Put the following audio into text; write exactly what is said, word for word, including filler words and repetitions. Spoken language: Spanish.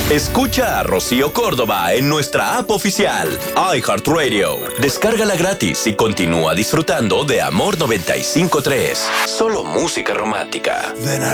Escucha a Rocío Córdoba en nuestra app oficial, iHeartRadio. Descárgala gratis y continúa disfrutando de Amor noventa y cinco punto tres. Solo música romántica. Ven a